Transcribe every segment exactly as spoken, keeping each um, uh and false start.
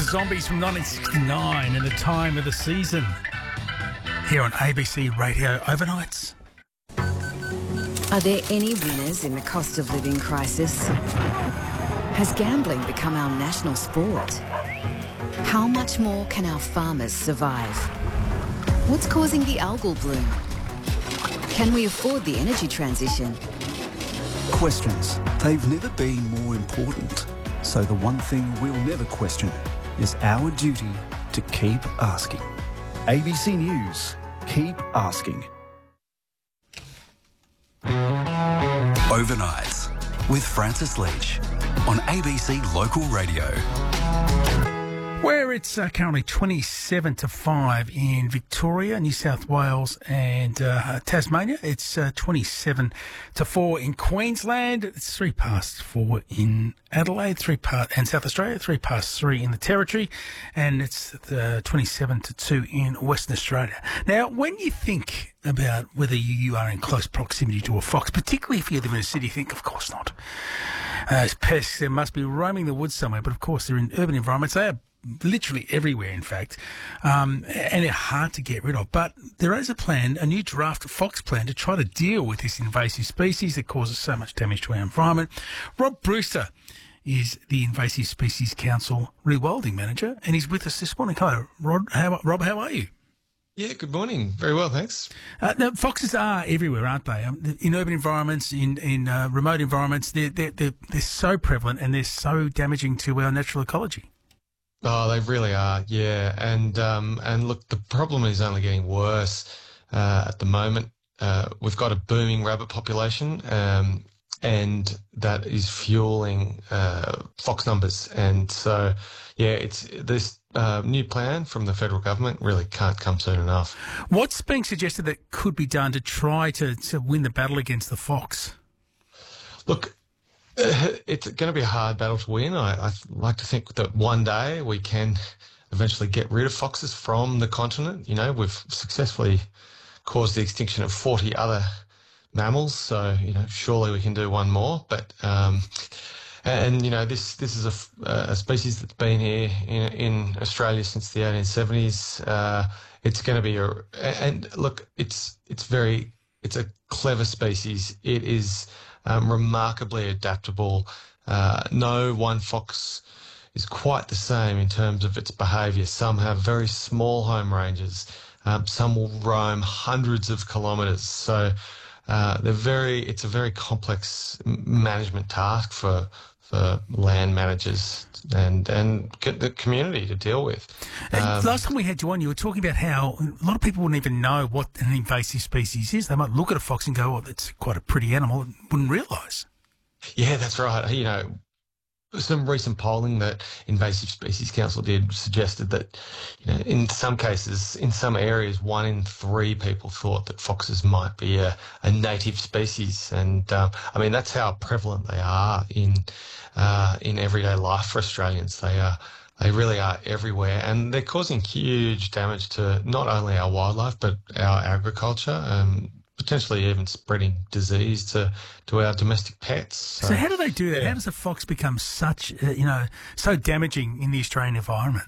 Zombies from nineteen sixty-nine and the time of the season here on A B C Radio Overnights. Are there any winners in the cost of living crisis? Has gambling become our national sport? How much more can our farmers survive? What's causing the algal bloom? Can we afford the energy transition? Questions. They've never been more important. So the one thing we'll never question is our duty to keep asking. A B C News. Keep asking. Overnights with Francis Leach on A B C Local Radio. Where it's uh, currently twenty-seven to five in Victoria, New South Wales and uh, Tasmania. It's uh, twenty-seven to four in Queensland. It's three past four in Adelaide, three past, and South Australia, three past three in the Territory, and it's uh, twenty-seven to two in Western Australia. Now, when you think about whether you, you are in close proximity to a fox, particularly if you live in a city, you think, of course not. Uh, as pests, they must be roaming the woods somewhere, but of course they're in urban environments. They are literally everywhere, in fact, um, and they're hard to get rid of. But there is a plan, a new draft fox plan, to try to deal with this invasive species that causes so much damage to our environment. Rob Brewster is the Invasive Species Council Rewilding Manager, and he's with us this morning. Hello, Rod. How, Rob, how are you? Yeah, good morning. Very well, thanks. Uh, now, foxes are everywhere, aren't they? Um, in urban environments, in in uh, remote environments, they're, they're, they're, they're so prevalent and they're so damaging to our natural ecology. Oh, they really are, yeah. And um, and look, the problem is only getting worse uh, at the moment. Uh, we've got a booming rabbit population, um, and that is fueling uh, fox numbers. And so, yeah, it's this uh, new plan from the federal government really can't come soon enough. What's being suggested that could be done to try to, to win the battle against the fox? Look, it's going to be a hard battle to win. I, I like to think that one day we can eventually get rid of foxes from the continent. You know, we've successfully caused the extinction of forty other mammals, so, you know, surely we can do one more. But, um, and, you know, this, this is a, a species that's been here in, in Australia since the eighteen seventies. Uh, it's going to be a, and look, it's, it's very, it's a clever species. It is Um, remarkably adaptable. Uh, no one fox is quite the same in terms of its behaviour. Some have very small home ranges. Um, some will roam hundreds of kilometres. So uh, they're very. It's a very complex management task for for land managers and and the community to deal with. Um, last time we had you on, you were talking about how a lot of people wouldn't even know what an invasive species is. They might look at a fox and go, "Oh, that's quite a pretty animal," and wouldn't realise. Yeah, that's right. You know, some recent polling that Invasive Species Council did suggested that, you know, in some cases, in some areas, one in three people thought that foxes might be a, a native species. And, um, I mean, that's how prevalent they are in uh, in everyday life for Australians. They are, they really are everywhere, and they're causing huge damage to not only our wildlife, but our agriculture, um, potentially even spreading disease to, to our domestic pets. So, so how do they do that? Yeah. How does a fox become such, uh, you know, so damaging in the Australian environment?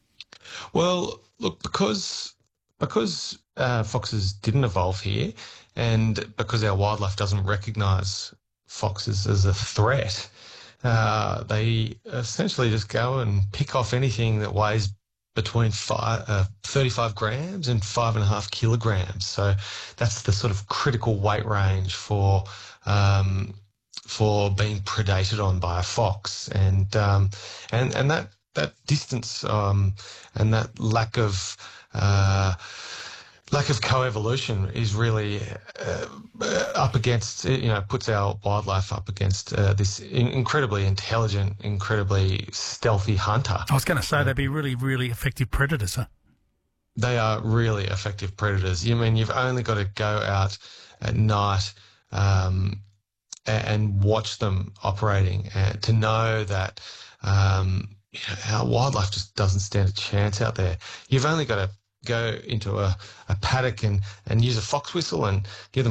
Well, look, because because uh, foxes didn't evolve here, and because our wildlife doesn't recognise foxes as a threat, uh, they essentially just go and pick off anything that weighs between five, uh, thirty-five grams and five and a half kilograms. So that's the sort of critical weight range for um, for being predated on by a fox, and um, and and that that distance um, and that lack of uh, lack of coevolution is really uh, up against, you know, puts our wildlife up against uh, this in- incredibly intelligent, incredibly stealthy hunter. I was going to say they'd be really, really effective predators, huh? They are really effective predators. You mean you've only got to go out at night um, and, and watch them operating and to know that um, you know, our wildlife just doesn't stand a chance out there. You've only got to go into a, a paddock and, and use a fox whistle and give them